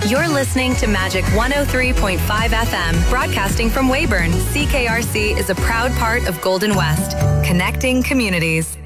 You're listening to Magic 103.5 FM, broadcasting from Weyburn. CKRC is a proud part of Golden West, connecting communities.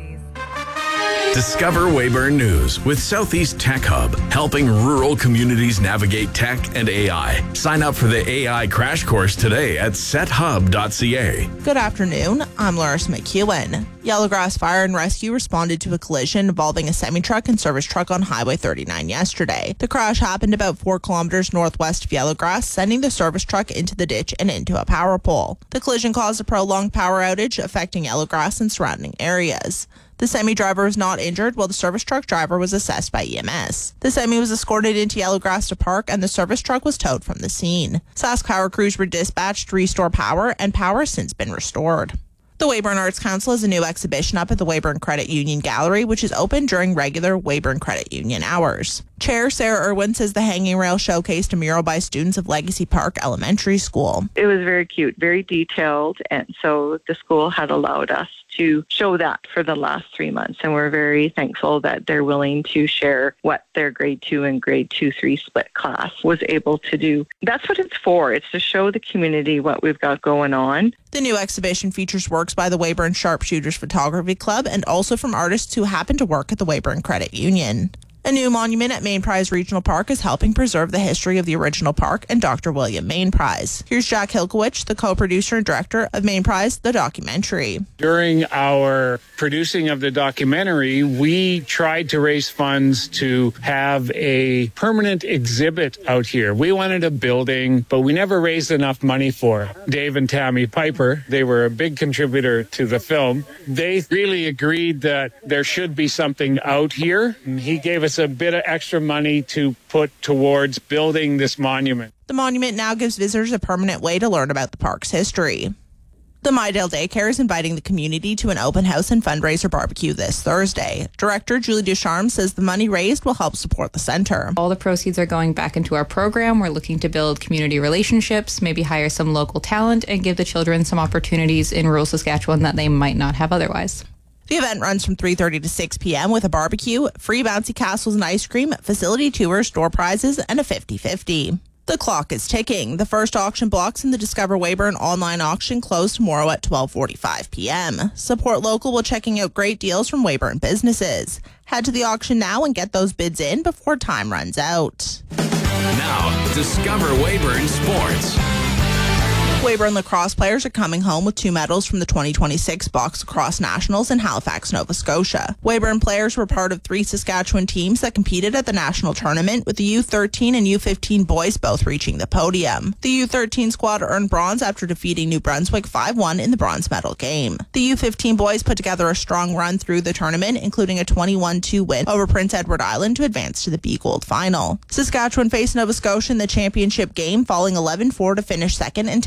Discover Weyburn News with Southeast Tech Hub, helping rural communities navigate tech and AI. Sign up for the AI crash course today at sethub.ca. Good afternoon, I'm Loris McEwen. Yellowgrass Fire and Rescue responded to a collision involving a semi-truck and service truck on Highway 39 yesterday. The crash happened about 4 kilometers northwest of Yellowgrass, sending the service truck into the ditch and into a power pole. The collision caused a prolonged power outage affecting Yellowgrass and surrounding areas. The semi-driver was not injured, while the service truck driver was assessed by EMS. The semi was escorted into Yellowgrass to park, and the service truck was towed from the scene. Sask Power crews were dispatched to restore power, and power has since been restored. The Weyburn Arts Council has a new exhibition up at the Weyburn Credit Union Gallery, which is open during regular Weyburn Credit Union hours. Chair Sarah Irwin says the hanging rail showcased a mural by students of Legacy Park Elementary School. It was very cute, very detailed, and so the school had allowed us to show that for the last 3 months, and we're very thankful that they're willing to share what their grade 2 and grade 2-3 split class was able to do. That's what it's for. It's to show the community what we've got going on. The new exhibition features works by the Weyburn Sharpshooters Photography Club and also from artists who happen to work at the Weyburn Credit Union. A new monument at Main Prize Regional Park is helping preserve the history of the original park and Dr. William Main Prize. Here's Jack Hilkowich, the co-producer and director of Main Prize, the documentary. During our producing of the documentary, we tried to raise funds to have a permanent exhibit out here. We wanted a building, but we never raised enough money for it. Dave and Tammy Piper, they were a big contributor to the film. They really agreed that there should be something out here, and he gave us a bit of extra money to put towards building this monument. The monument now gives visitors a permanent way to learn about the park's history. The Mydale Daycare is inviting the community to an open house and fundraiser barbecue this Thursday. Director Julie Ducharme says the money raised will help support the center. All the proceeds are going back into our program. We're looking to build community relationships, maybe hire some local talent, and give the children some opportunities in rural Saskatchewan that they might not have otherwise. The event runs from 3:30 to 6 p.m. with a barbecue, free bouncy castles and ice cream, facility tours, door prizes, and a 50-50. The clock is ticking. The first auction blocks in the Discover Weyburn online auction close tomorrow at 12:45 p.m. Support local while checking out great deals from Weyburn businesses. Head to the auction now and get those bids in before time runs out. Now, Discover Weyburn Sports. Weyburn lacrosse players are coming home with 2 medals from the 2026 Box Lacrosse Nationals in Halifax, Nova Scotia. Weyburn players were part of 3 Saskatchewan teams that competed at the national tournament, with the U13 and U15 boys both reaching the podium. The U13 squad earned bronze after defeating New Brunswick 5-1 in the bronze medal game. The U15 boys put together a strong run through the tournament, including a 21-2 win over Prince Edward Island to advance to the B Gold final. Saskatchewan faced Nova Scotia in the championship game, falling 11-4 to finish second and